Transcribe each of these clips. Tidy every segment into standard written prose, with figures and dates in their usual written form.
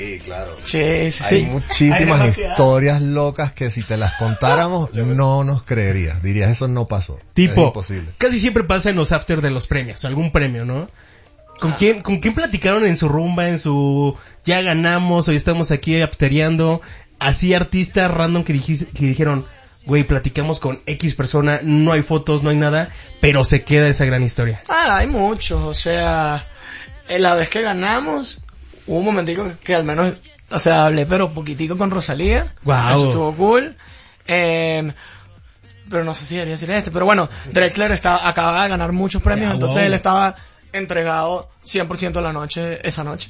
Sí, claro. Sí, sí, Hay sí. muchísimas Hay historias locas que si te las contáramos no nos creerías. Dirías, eso no pasó. Es Tipo, imposible. casi siempre pasa en los after de los premios, algún premio, ¿no? ¿Con quién platicaron en su rumba, en su ya ganamos, hoy estamos aquí aftereando? Así artistas random que dijeron, güey, platicamos con X persona, no hay fotos, no hay nada, pero se queda esa gran historia. Hay muchos, o sea, la vez que ganamos, hubo un momentico que al menos, o sea, hablé pero poquitico con Rosalía. Wow. Eso estuvo cool. Pero no sé si debería decir pero bueno, Drexler acaba de ganar muchos premios, entonces wow. él estaba entregado 100% la noche, esa noche.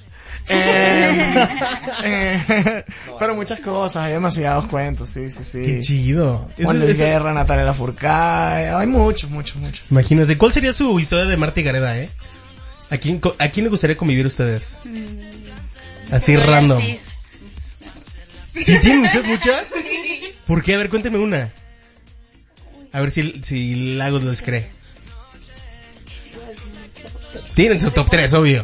Pero muchas cosas, hay demasiados cuentos, sí. Qué chido. Juan Luis Guerra, Natalia Lafourcade, hay muchos. Imagínense, ¿cuál sería su historia de Marta y Gareda, ¿A quién le gustaría convivir ustedes? Así random. ¿Sí tienen ustedes muchas? ¿Por qué? A ver, cuénteme una. A ver si Lagos les cree. Tienen su top 3, obvio.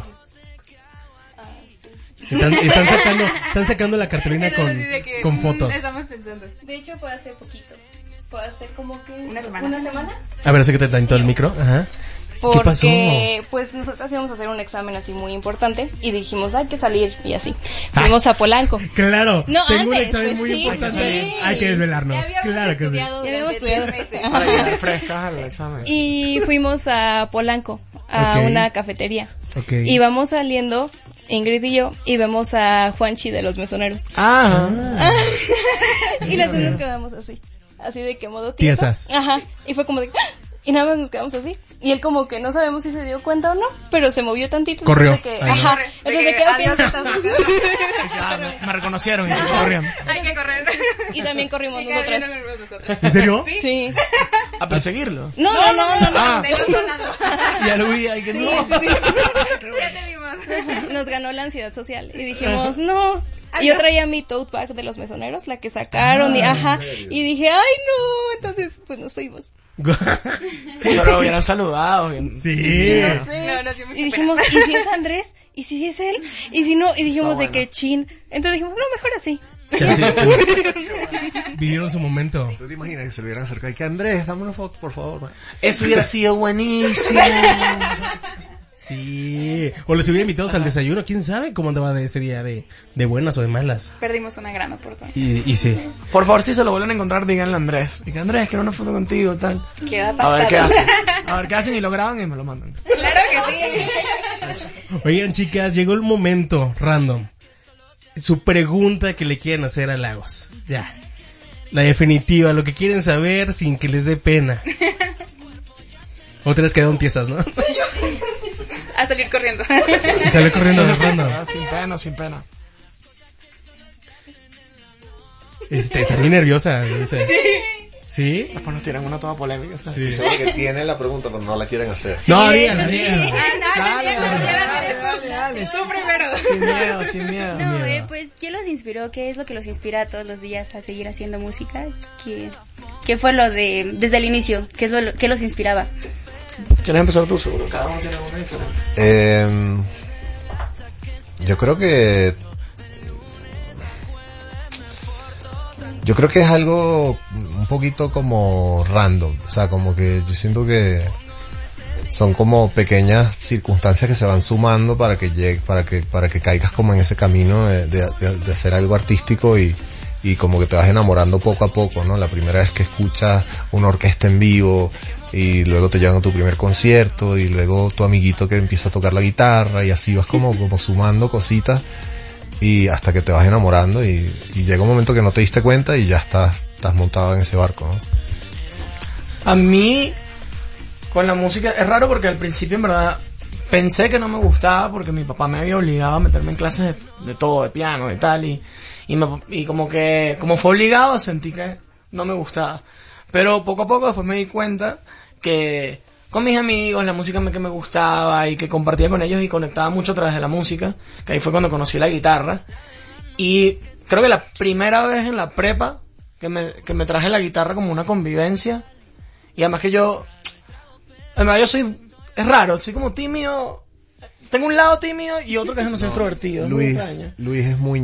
Están sacando la cartulina con fotos. Estamos pensando. De hecho, fue hace poquito. Fue hace como que una semana. A ver, acércate tanto el micro. Ajá. Porque, ¿Qué pasó? pues nosotros íbamos a hacer un examen así muy importante y dijimos, hay que salir y así. Fuimos a Polanco. Claro, No, tengo antes, un examen muy sí, importante. sí. Hay que desvelarnos. Claro que sí. Ya habíamos estudiado. Para llegar frescas al examen. Y fuimos a Polanco, a Ok. una cafetería. Okay. Y vamos saliendo, Ingrid y yo, y vemos a Juanchi de los Mesoneros. Y nosotros nos quedamos así de que modo tiesa. Tiesas. Ajá, y fue como de... Y nada más nos quedamos así. Y él como que no sabemos si se dio cuenta o no, pero se movió tantito. Corrió. Entonces de que, Me reconocieron y se corrieron. Hay que correr. Y también corrimos nosotras. ¿En serio? Sí. ¿A perseguirlo? No. Del otro lado. Ya lo vi, hay que no. Ya te vimos. Nos ganó la ansiedad social y dijimos, no. Y yo traía mi tote bag de los Mesoneros, la que sacaron, y dije, ay no, entonces pues nos fuimos. Pero lo hubieran saludado. Sí. Y dijimos, ¿y si es Andrés? ¿Y si es él? Y si no, y dijimos de que chin. Entonces dijimos, no, mejor así. Vivieron su momento. ¿Tú te imaginas que se le hubieran acercado y que Andrés, dame una foto, por favor? Eso hubiera sido buenísimo. Sí. O les hubiera invitado al desayuno. ¿Quién sabe cómo andaba de ese día de buenas o de malas? Perdimos una gran oportunidad. Y sí. Por favor, si se lo vuelven a encontrar, díganle a Andrés. Digan, Andrés, quiero una foto contigo, tal. Queda A ver qué hacen. Y lo graban y me lo mandan. Claro que sí. Oigan, chicas, llegó el momento random. Su pregunta que le quieren hacer a Lagos. Ya. La definitiva, lo que quieren saber sin que les dé pena. Otras quedaron tiesas, ¿no? A salir corriendo. Y sale corriendo de random. Sin pena. Está bien nerviosa. No sé. ¿Sí? Después nos tiran una toda polémica, ¿sabes? Sí, seguro que tienen la pregunta, pero no la quieren hacer. No, díganla. Dale. Tú primero. Sin miedo. No, pues, ¿qué los inspiró? ¿Qué es lo que los inspira todos los días a seguir haciendo música? ¿Qué fue lo de, desde el inicio? ¿Qué los inspiraba? ¿Quieres empezar tú? Seguro cada uno tiene una diferente. Yo creo que es algo un poquito como random, o sea, como que yo siento que son como pequeñas circunstancias que se van sumando para que llegue, para que caigas como en ese camino de hacer algo artístico y como que te vas enamorando poco a poco, ¿no? La primera vez que escuchas una orquesta en vivo y luego te llevan a tu primer concierto y luego tu amiguito que empieza a tocar la guitarra y así vas como sumando cositas y hasta que te vas enamorando y llega un momento que no te diste cuenta y ya estás montado en ese barco, ¿no? A mí con la música es raro porque al principio en verdad pensé que no me gustaba porque mi papá me había obligado a meterme en clases de todo, de piano y tal y como fue obligado sentí que no me gustaba, pero poco a poco después me di cuenta que con mis amigos la música que me gustaba y que compartía con ellos y conectaba mucho a través de la música, que ahí fue cuando conocí la guitarra y creo que la primera vez en la prepa que me traje la guitarra como una convivencia y además que es raro, soy como tímido, tengo un lado tímido y otro que es demasiado extrovertido. Luis es muy